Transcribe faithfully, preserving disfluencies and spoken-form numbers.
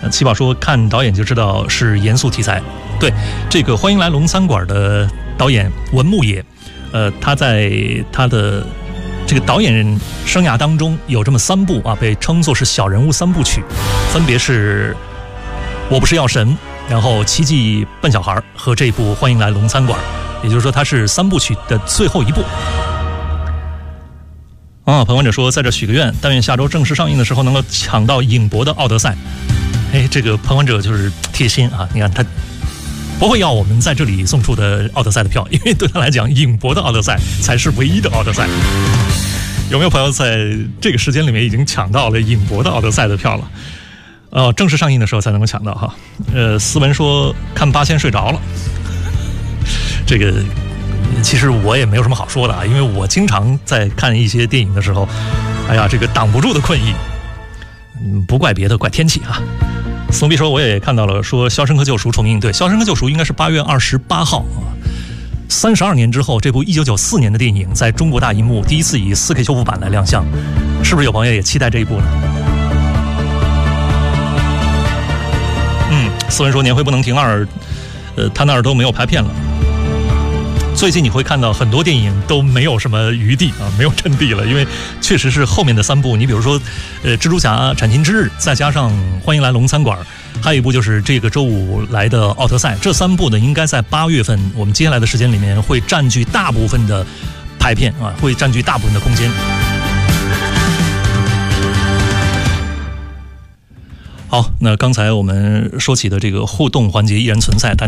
呃，七宝说看导演就知道是严肃题材。对，这个欢迎来龙餐馆的导演文牧野，呃，他在他的这个导演生涯当中有这么三部啊，被称作是小人物三部曲，分别是我不是药神，然后奇迹笨小孩和这部欢迎来龙餐馆，也就是说它是三部曲的最后一部。啊，旁观者说在这许个愿，但愿下周正式上映的时候能够抢到影博的奥德赛。哎，这个旁观者就是贴心啊，你看他不会要我们在这里送出的奥德赛的票，因为对他来讲影博的奥德赛才是唯一的奥德赛。有没有朋友在这个时间里面已经抢到了影博的奥德赛的票了？呃，正式上映的时候才能够抢到哈。呃，思文说看八仙睡着了，这个其实我也没有什么好说的啊，因为我经常在看一些电影的时候，哎呀，这个挡不住的困意，嗯，不怪别的，怪天气啊。松碧说我也看到了，说《肖申克救赎》重映，对，《肖申克救赎》应该是八月二十八号啊。三十二年之后，这部一九九四年的电影在中国大荧幕第一次以 四 K 修复版来亮相，是不是有朋友也期待这一部呢？嗯，思文说年会不能停二，呃，他那儿都没有拍片了。最近你会看到很多电影都没有什么余地啊，没有阵地了，因为确实是后面的三部，你比如说，呃，蜘蛛侠崭新之日，再加上欢迎来龙餐馆，还有一部就是这个周五来的奥德赛，这三部呢，应该在八月份我们接下来的时间里面会占据大部分的排片啊，会占据大部分的空间。好，那刚才我们说起的这个互动环节依然存在。